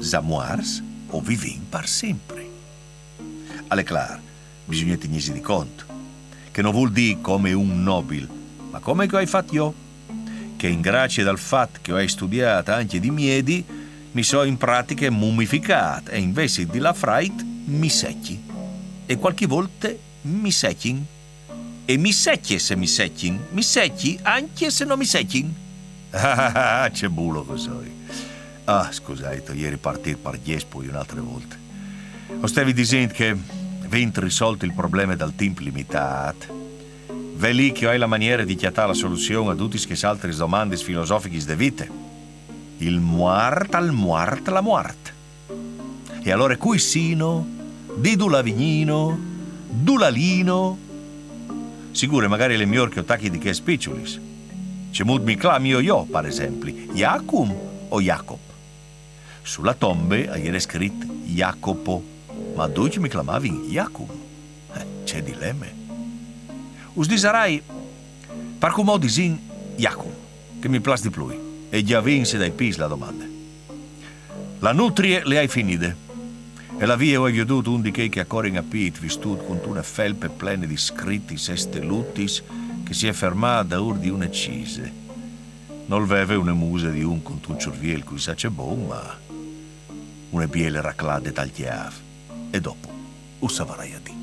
zamuars o vivin par sempre. Alle clar, bisogna tenersi di conto, che non vuol dire come un nobile, ma come che ho fatto io, che in grazia dal fatto che ho studiato anche di miedi, mi so in pratica mummificato e invece di la fright mi secchi. E qualche volta mi secching. E mi secchi se mi secching. Mi secchi anche se non mi secching. Ah, c'è bulo così. Ah, scusate, ieri partito per 10 poi un'altra volta. O stavi dicendo che avete risolto il problema del tempo limitato. Ve lì che hai la maniera di chiattare la soluzione a tutte queste altre domande filosofiche de vite. Il muart al muart la muart. E allora cui sino, di du lavignino, du lalino. Sicure magari le migliori che attacchi di che spicciulis. C'è molto mi clamio io, per esempio, Jacum o Jacob. Sulla tombe era scritto Jacopo, ma tu mi clamavi Jacum. C'è dilemma. Us disarai, par come disin Jacum, che mi plas di più, e già vinse dai pis la domanda. La nutrie le hai finite, e la via ho veduto un di che ancora in appit vistut con una felpe plene di scritti stellutis che si è fermata da ur di una cise. Non veve una musa di un con un cerviel cui sa c'è bon, ma una biele raclade tagliav, e dopo usavarai a dire.